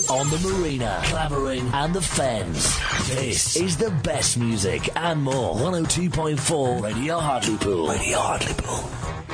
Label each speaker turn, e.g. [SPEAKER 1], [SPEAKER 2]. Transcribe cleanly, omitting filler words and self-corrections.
[SPEAKER 1] on the marina, Clavering and the Fens. This is the best music and more. 102.4 Radio Hartlepool. Radio Hartlepool.